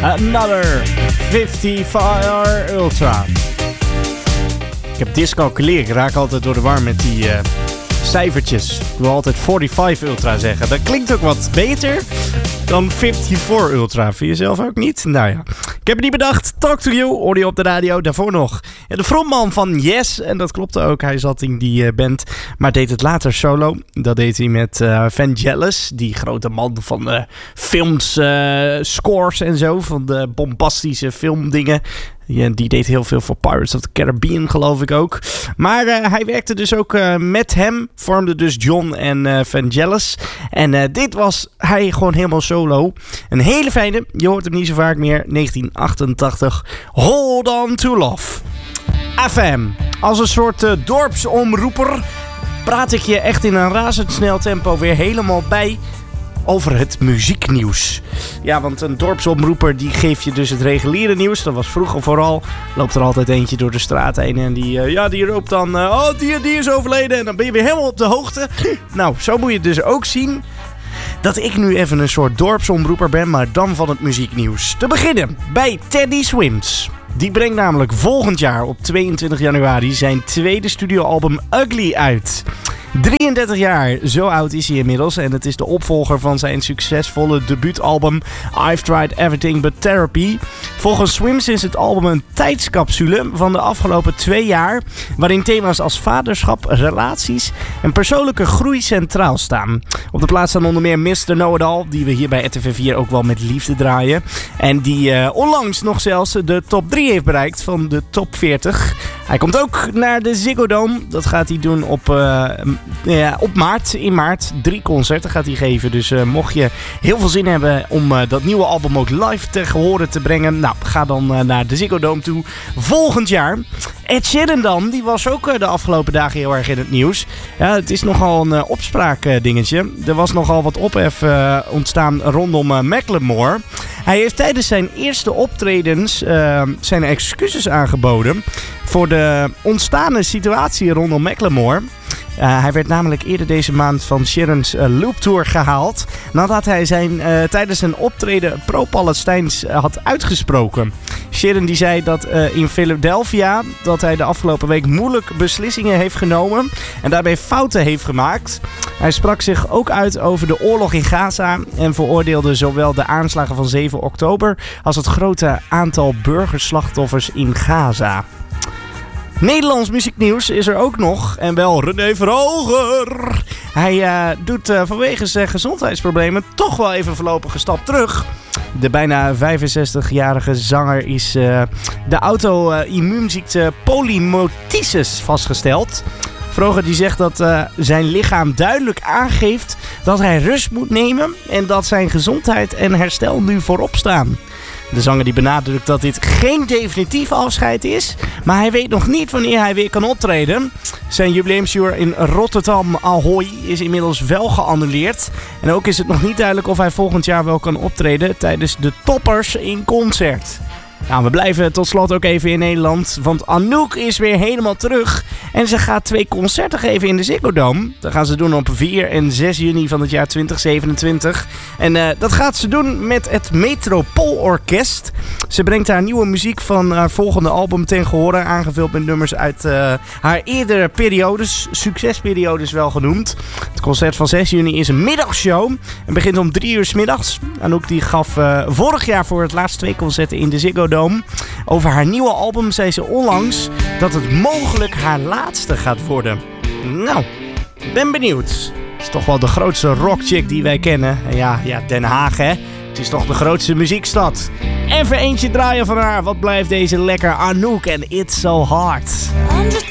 Another 55 Ultra. Ik heb dyscalculeer. Ik raak altijd door de war met die cijfertjes. Ik wil altijd 45 Ultra zeggen. Dat klinkt ook wat beter dan 54 Ultra. Vind je zelf ook niet? Nou ja. Ik heb het niet bedacht. Talk to You hoorde je op de radio. Daarvoor nog de frontman van Yes. En dat klopte ook. Hij zat in die band. Maar deed het later solo. Dat deed hij met Vangelis. Die grote man van de films, scores en zo. Van de bombastische filmdingen. Ja, die deed heel veel voor Pirates of the Caribbean, geloof ik ook. Maar hij werkte dus ook met hem. Vormde dus John en Vangelis. En dit was hij gewoon helemaal solo. Een hele fijne. Je hoort hem niet zo vaak meer. 1988. Hold On To Love. FM. Als een soort dorpsomroeper praat ik je echt in een razendsnel tempo weer helemaal bij over het muzieknieuws. Ja, want een dorpsomroeper die geeft je dus het reguliere nieuws. Dat was vroeger vooral. Loopt er altijd eentje door de straat heen en die roept dan die is overleden. En dan ben je weer helemaal op de hoogte. Nou, zo moet je het dus ook zien dat ik nu even een soort dorpsomroeper ben, maar dan van het muzieknieuws. Te beginnen bij Teddy Swims. Die brengt namelijk volgend jaar op 22 januari zijn tweede studioalbum Ugly uit. 33 jaar, zo oud is hij inmiddels en het is de opvolger van zijn succesvolle debuutalbum I've Tried Everything But Therapy. Volgens Swims is het album een tijdscapsule van de afgelopen 2 jaar, waarin thema's als vaderschap, relaties en persoonlijke groei centraal staan. Op de plaats staan onder meer Mr. Know-It-All, die we hier bij RTV4 ook wel met liefde draaien. En die onlangs nog zelfs de top 3 heeft bereikt van de top 40. Hij komt ook naar de Ziggo Dome. Dat gaat hij doen op maart. In maart 3 concerten gaat hij geven. Dus mocht je heel veel zin hebben om dat nieuwe album ook live te horen te brengen, nou, ga dan naar de Ziggo Dome toe volgend jaar. Ed Sheeran dan, die was ook de afgelopen dagen heel erg in het nieuws. Ja, het is nogal een opspraakdingetje. Er was nogal wat ophef ontstaan rondom Macklemore. Hij heeft tijdens zijn eerste optredens zijn excuses aangeboden voor de ontstane situatie rondom Macklemore. Hij werd namelijk eerder deze maand van Sheeran's Loop Tour gehaald nadat hij tijdens zijn optreden pro-Palestijns had uitgesproken. Sheeran die zei dat in Philadelphia dat hij de afgelopen week moeilijke beslissingen heeft genomen en daarbij fouten heeft gemaakt. Hij sprak zich ook uit over de oorlog in Gaza en veroordeelde zowel de aanslagen van 7 oktober als het grote aantal burgerslachtoffers in Gaza. Nederlands muzieknieuws is er ook nog. En wel René Verhoeven. Hij doet vanwege zijn gezondheidsproblemen toch wel even voorlopig een stap terug. De bijna 65-jarige zanger is de auto-immuunziekte polymyositis vastgesteld. Verhoeven die zegt dat zijn lichaam duidelijk aangeeft dat hij rust moet nemen en dat zijn gezondheid en herstel nu voorop staan. De zanger die benadrukt dat dit geen definitief afscheid is, maar hij weet nog niet wanneer hij weer kan optreden. Zijn jubileumstour in Rotterdam Ahoy is inmiddels wel geannuleerd. En ook is het nog niet duidelijk of hij volgend jaar wel kan optreden tijdens de Toppers in concert. Nou, we blijven tot slot ook even in Nederland, want Anouk is weer helemaal terug. En ze gaat 2 concerten geven in de Ziggo Dome. Dat gaan ze doen op 4 en 6 juni van het jaar 2027. En dat gaat ze doen met het Metropoolorkest. Ze brengt haar nieuwe muziek van haar volgende album ten gehore, aangevuld met nummers uit haar eerdere periodes, succesperiodes wel genoemd. Het concert van 6 juni is een middagshow en begint om 3 uur 's middags. Anouk die gaf vorig jaar voor het laatst 2 concerten in de Ziggo Dome. Over haar nieuwe album zei ze onlangs dat het mogelijk haar laatste gaat worden. Nou, ben benieuwd. Het is toch wel de grootste rockchick die wij kennen. En ja, Den Haag hè. Het is toch de grootste muziekstad. Even eentje draaien van haar. Wat blijft deze lekker Anouk en It's So Hard. I'm just